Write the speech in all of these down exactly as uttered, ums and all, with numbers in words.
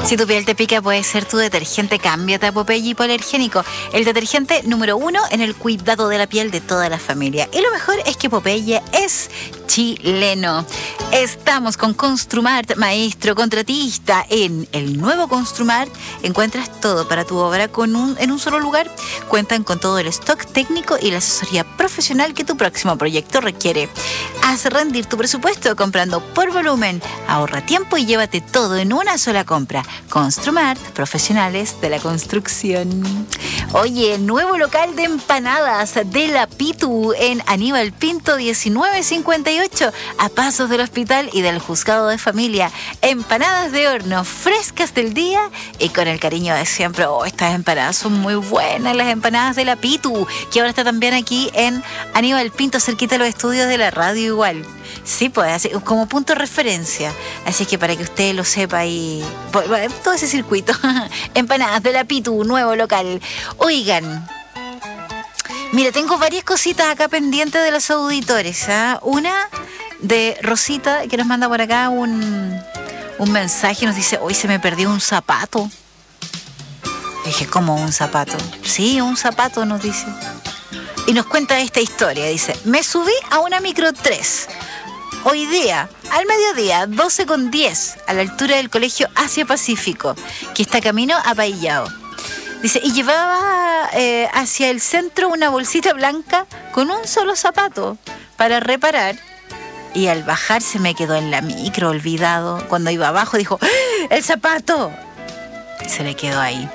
Si tu piel te pica, puede ser tu detergente. Cámbiate a Popeye hipoalergénico, el detergente número uno en el cuidado de la piel de toda la familia. Y lo mejor es que Popeye es chileno. Estamos con Construmart, maestro contratista. En el nuevo Construmart encuentras todo para tu obra con un, en un solo lugar. Cuentan con todo el stock técnico y la asesoría profesional que tu próximo proyecto requiere. Haz rendir tu presupuesto comprando por volumen. Ahorra tiempo y llévate todo en una sola compra. Construmart, profesionales de la construcción. Oye, nuevo local de empanadas de la Pitu en Aníbal Pinto diecinueve cincuenta y ocho, a pasos del hospital y del juzgado de familia. Empanadas de horno, frescas del día y con el cariño de siempre. Oh, estas empanadas son muy buenas, las empanadas de la Pitu, que ahora está también aquí en Aníbal Pinto, cerquita de los estudios de la radio igual. Sí, pues, así, como punto de referencia. Así que para que usted lo sepa y todo ese circuito. Empanadas de la Pitu, nuevo local. Oigan, mira, tengo varias cositas acá pendientes de los auditores, ¿eh? Una de Rosita, que nos manda por acá un, un mensaje, nos dice: hoy se me perdió un zapato. Dije, ¿cómo un zapato? Sí, un zapato, nos dice. Y nos cuenta esta historia, dice: me subí a una micro tres. Hoy día, al mediodía, doce con diez, a la altura del colegio Asia Pacífico, que está camino a Paillao. Dice, y llevaba eh, hacia el centro una bolsita blanca con un solo zapato para reparar. Y al bajar se me quedó en la micro, olvidado. Cuando iba abajo dijo, ¡ah! ¡El zapato! Y se le quedó ahí.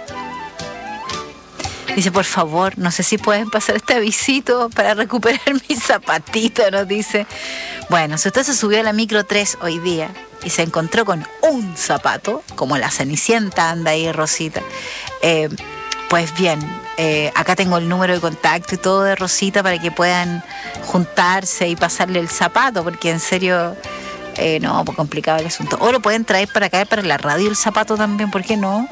Dice, por favor, no sé si pueden pasar este avisito para recuperar mi zapatito, nos dice. Bueno, si usted se subió a la micro tres hoy día y se encontró con un zapato, como la Cenicienta anda ahí, Rosita, eh, pues bien, eh, acá tengo el número de contacto y todo de Rosita para que puedan juntarse y pasarle el zapato, porque en serio, eh, no, pues complicado el asunto. O lo pueden traer para acá, para la radio, el zapato también, ¿por qué no?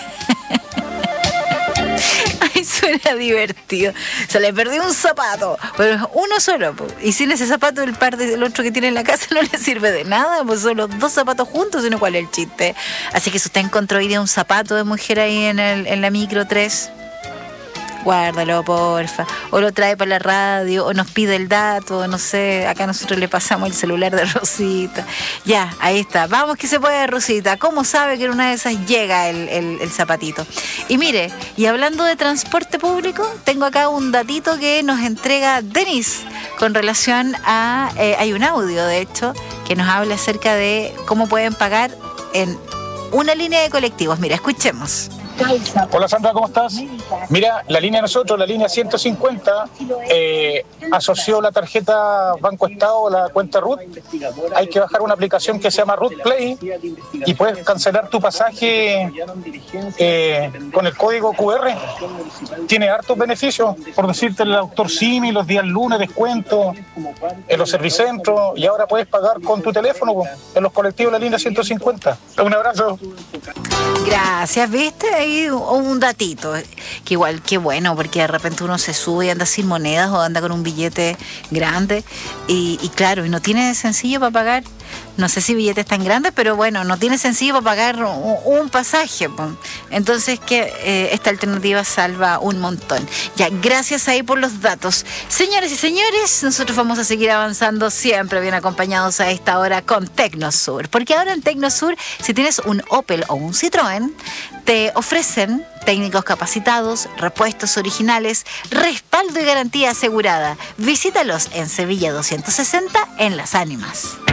Ay, suena divertido. Se le perdió un zapato, pero uno solo, po. Y sin ese zapato, el par del otro que tiene en la casa no le sirve de nada, pues son los dos zapatos juntos, sino cuál es el chiste. Así que si usted encontró hoy día un zapato de mujer ahí en, el, en la micro tres, guárdalo, porfa. O lo trae para la radio, o nos pide el dato, no sé. Acá nosotros le pasamos el celular de Rosita. Ya, ahí está. Vamos que se puede, Rosita. ¿Cómo sabe que en una de esas llega el, el, el zapatito? Y mire, y hablando de transporte público, tengo acá un datito que nos entrega Denis con relación a... Eh, hay un audio, de hecho, que nos habla acerca de cómo pueden pagar en una línea de colectivos. Mira, escuchemos. Hola Sandra, ¿cómo estás? Mira, la línea de nosotros, la línea ciento cincuenta, eh, asoció la tarjeta Banco Estado, la cuenta R U T. Hay que bajar una aplicación que se llama R U T Play y puedes cancelar tu pasaje eh, con el código Q R. Tiene hartos beneficios, por decirte, el autor Simi, los días lunes, descuento en los servicentros, y ahora puedes pagar con tu teléfono en los colectivos de la línea ciento cincuenta. Un abrazo. Gracias, ¿viste? Ahí un datito, que igual, qué bueno, porque de repente uno se sube y anda sin monedas o anda con un billete grande y, y claro, y no tiene sencillo para pagar, no sé si billetes tan grandes, pero bueno, no tiene sencillo para pagar un, un pasaje, pues. Entonces que eh, esta alternativa salva un montón. Ya, gracias ahí por los datos. Señores y señores, nosotros vamos a seguir avanzando siempre bien acompañados a esta hora con Tecnosur, porque ahora en Tecnosur, si tienes un Opel o un Citroën, te ofrecen técnicos capacitados, repuestos originales, respaldo y garantía asegurada. Visítalos en Sevilla doscientos sesenta en Las Ánimas.